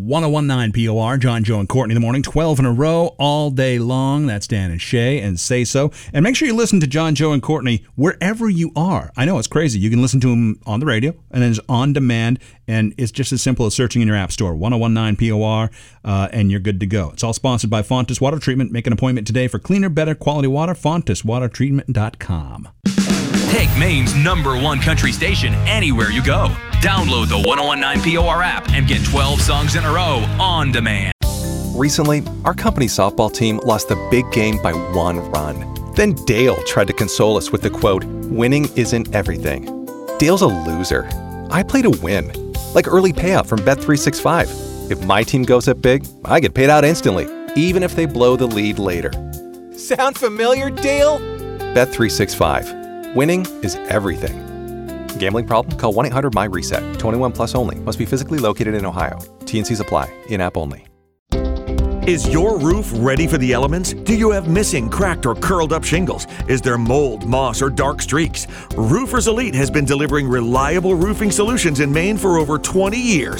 1019 POR, John, Joe, and Courtney in the morning, 12 in a row, all day long. That's Dan and Shay, and Say So. And make sure you listen to John, Joe, and Courtney wherever you are. I know, it's crazy. You can listen to them on the radio, and then it's on demand, and it's just as simple as searching in your app store, 1019 POR, and you're good to go. It's all sponsored by Fontis Water Treatment. Make an appointment today for cleaner, better quality water, FontisWaterTreatment.com. Take Maine's #1 country station anywhere you go. Download the 1019 POR app and get 12 songs in a row on demand. Recently, our company softball team lost the big game by 1 run. Then Dale tried to console us with the quote, "Winning isn't everything." Dale's a loser. I play to win. Like early payout from Bet365. If my team goes up big, I get paid out instantly, even if they blow the lead later. Sound familiar, Dale? Bet365. Winning is everything. Gambling problem? Call 1-800-MY-RESET. 21 plus only. Must be physically located in Ohio. T&Cs apply. In-app only. Is your roof ready for the elements? Do you have missing, cracked, or curled up shingles? Is there mold, moss, or dark streaks? Roofers Elite has been delivering reliable roofing solutions in Maine for over 20 years.